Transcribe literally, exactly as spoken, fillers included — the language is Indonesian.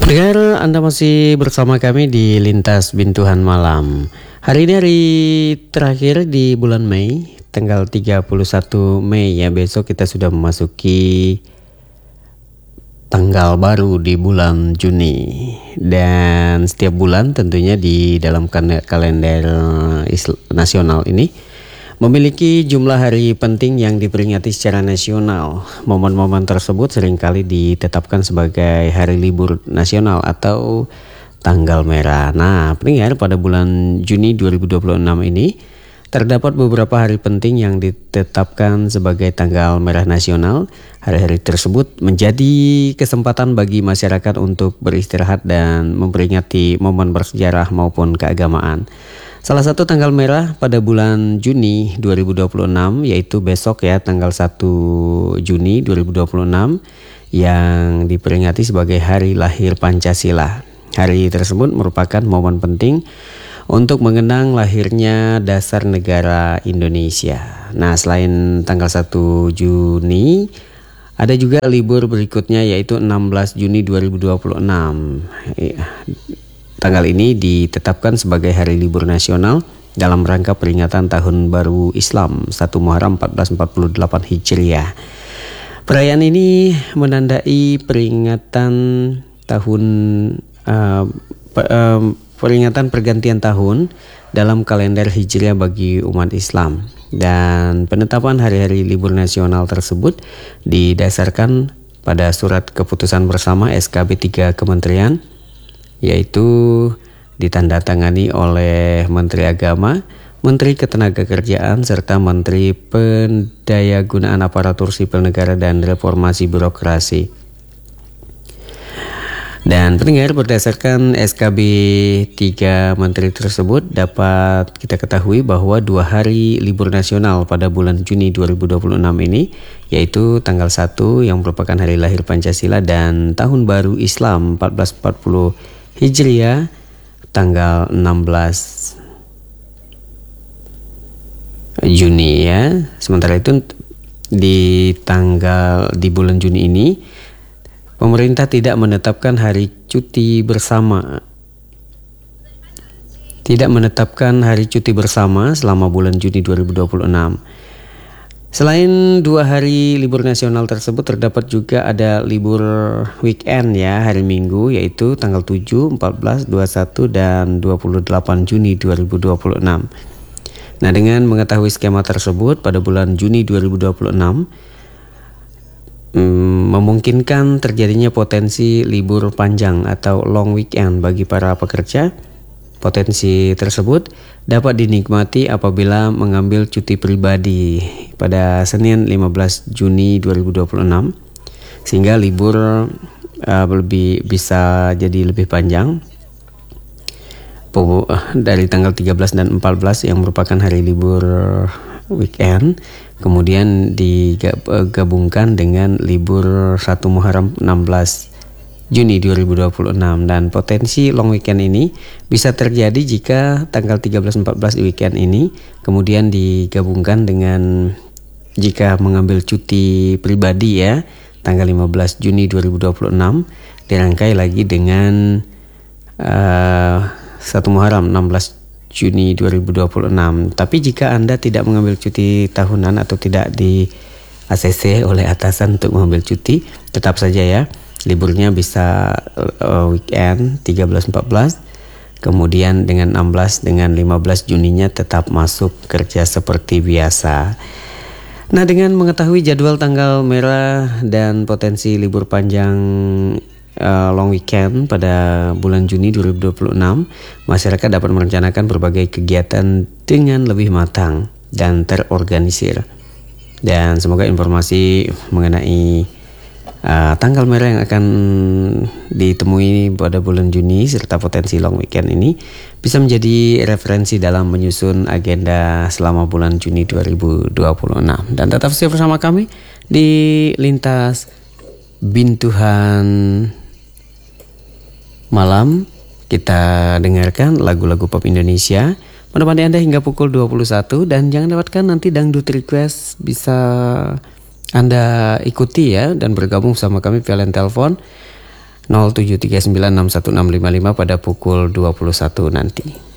Pendengar, Anda masih bersama kami di Lintas Bintuhan Malam. Hari ini hari terakhir di bulan Mei, tanggal tiga puluh satu Mei ya. Besok kita sudah memasuki tanggal baru di bulan Juni. Dan setiap bulan tentunya di dalam kalender Islam nasional ini memiliki jumlah hari penting yang diperingati secara nasional. Momen-momen tersebut seringkali ditetapkan sebagai hari libur nasional atau tanggal merah. Nah, pendengar, pada bulan Juni dua ribu dua puluh enam ini terdapat beberapa hari penting yang ditetapkan sebagai tanggal merah nasional. Hari-hari tersebut menjadi kesempatan bagi masyarakat untuk beristirahat dan memperingati momen bersejarah maupun keagamaan. Salah satu tanggal merah pada bulan Juni dua ribu dua puluh enam yaitu besok ya, tanggal satu Juni dua ribu dua puluh enam yang diperingati sebagai hari lahir Pancasila. Hari tersebut merupakan momen penting untuk mengenang lahirnya dasar negara Indonesia. Nah, selain tanggal satu Juni, ada juga libur berikutnya yaitu enam belas Juni dua ribu dua puluh enam. Tanggal ini ditetapkan sebagai hari libur nasional dalam rangka peringatan Tahun Baru Islam satu Muharram seribu empat ratus empat puluh delapan Hijriah. Perayaan ini menandai peringatan tahun uh, pe- uh, peringatan pergantian tahun dalam kalender Hijriah bagi umat Islam. Dan penetapan hari-hari libur nasional tersebut didasarkan pada surat keputusan bersama S K B tiga Kementerian, yaitu ditandatangani oleh Menteri Agama, Menteri Ketenagakerjaan, serta Menteri Pendayagunaan Aparatur Sipil Negara dan Reformasi Birokrasi. Dan pendengar, berdasarkan S K B tiga Menteri tersebut dapat kita ketahui bahwa dua hari libur nasional pada bulan Juni dua ribu dua puluh enam ini, yaitu tanggal satu yang merupakan hari lahir Pancasila dan Tahun Baru Islam seribu empat ratus empat puluh Hijriah tanggal enam belas Juni ya. Sementara itu di tanggal di bulan Juni ini pemerintah tidak menetapkan hari cuti bersama. Tidak menetapkan hari cuti bersama selama bulan Juni dua ribu dua puluh enam. Selain dua hari libur nasional tersebut, terdapat juga ada libur weekend ya, hari Minggu, yaitu tanggal tujuh, empat belas, dua puluh satu, dan dua puluh delapan Juni dua ribu dua puluh enam. Nah, dengan mengetahui skema tersebut, pada bulan Juni dua ribu dua puluh enam hmm, memungkinkan terjadinya potensi libur panjang atau long weekend bagi para pekerja. Potensi tersebut dapat dinikmati apabila mengambil cuti pribadi pada Senin lima belas Juni dua ribu dua puluh enam, sehingga libur uh, lebih bisa jadi lebih panjang dari tanggal tiga belas dan empat belas yang merupakan hari libur weekend, kemudian digabungkan dengan libur satu Muharram enam belas Juni dua ribu dua puluh enam. Dan potensi long weekend ini bisa terjadi jika tanggal tiga belas empat belas weekend ini kemudian digabungkan dengan jika mengambil cuti pribadi ya, tanggal lima belas Juni dua ribu dua puluh enam dirangkai lagi dengan uh, satu Muharram enam belas Juni dua ribu dua puluh enam. Tapi jika Anda tidak mengambil cuti tahunan atau tidak di A C C oleh atasan untuk mengambil cuti, tetap saja ya, liburnya bisa uh, weekend tiga belas empat belas, kemudian dengan enam belas dengan lima belas Juninya tetap masuk kerja seperti biasa. Nah, dengan mengetahui jadwal tanggal merah dan potensi libur panjang uh, long weekend pada bulan Juni dua ribu dua puluh enam, masyarakat dapat merencanakan berbagai kegiatan dengan lebih matang dan terorganisir. Dan semoga informasi mengenai Uh, tanggal merah yang akan ditemui pada bulan Juni serta potensi long weekend ini bisa menjadi referensi dalam menyusun agenda selama bulan Juni dua ribu dua puluh enam. Dan tetap stay bersama kami di Lintas Bintuhan Malam. Kita dengarkan lagu-lagu pop Indonesia menemani Anda hingga pukul dua puluh satu. Dan jangan lewatkan nanti dangdut request, bisa Anda ikuti ya dan bergabung sama kami via line telepon nol tujuh tiga sembilan enam satu enam lima lima pada pukul dua puluh satu nanti.